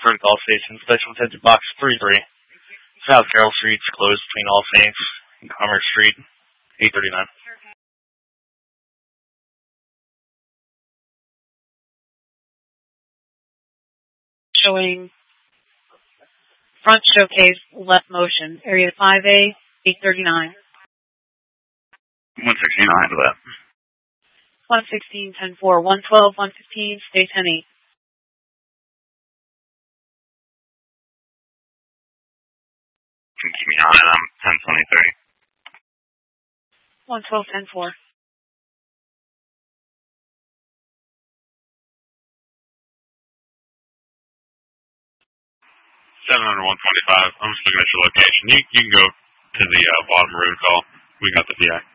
for the call station. Special attention box 33. South Carroll Street's closed between All Saints and Commerce Street, 839. Showing front showcase left motion, area 5A, 839. 116, I'll handle that. 116, 10-4, 112, 115, stay 10-8. Keep me on it, I'm 1023. 112, 10-4. 700, 125. I'm just looking at your location. You can go to the bottom room call. We got the PI.